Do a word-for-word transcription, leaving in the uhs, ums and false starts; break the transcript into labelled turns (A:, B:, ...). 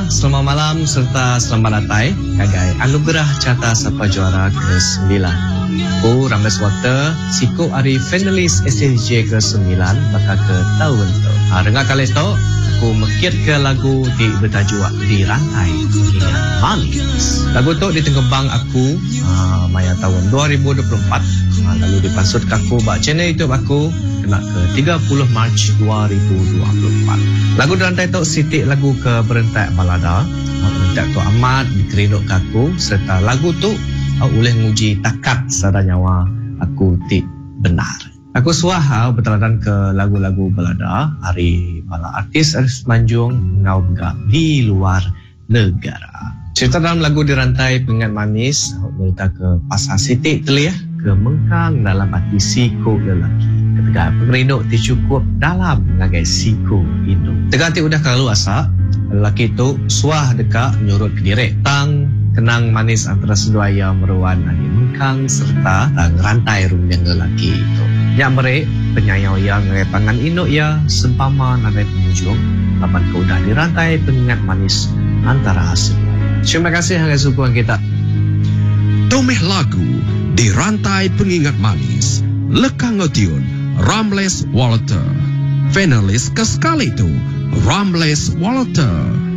A: selamat malam serta selamat datang kagai anugerah carta siapa juara ke sembilan. Aku Ramles Water, siku hari finalis S S J ke sembilan bakal ke tahun tu. Ha, dengar kali tu, aku mekir ke lagu di bertajuk Di Rantai Pengingat Manis. Lagu tu ditenggebang aku ha, maya tahun dua ribu dua puluh empat. Ha, lalu dipansut ke aku bak channel YouTube aku kena ke tiga puluh Mac dua ribu dua puluh empat. Lagu Di Rantai tu sitik lagu ke berentak balada. Berentak tu amat dikerinuk ke aku serta lagu tu boleh menguji takat sada nyawa aku ti benar. Aku suah berteladan ke lagu-lagu balada hari bala artis artis Semenanjung ngau begak di luar negara. Cerita dalam lagu Di Rantai Pengingat Manis cerita ke pasal sitik telih ke mengkang dalam hati siku lelaki. Ketika pengerinduk ti cukup dalam ngagai siku induk. Tegati udah kalau asa lelaki tu suah dekat nyurut ke direk tang kenang manis antara seduaya meruan ani mengkang serta tang rantai rumah lelaki itu. Yang merek penyayau yang tangan induk ya sempama nadai pengunjung lapan ke udah dirantai pengingat manis antara seduaya. Terima kasih hangat sukuan kita.
B: Tomeh lagu Di Rantai Pengingat Manis lekang ngotiun Ramles Walter. Finalis ke sekali itu Ramles Walter.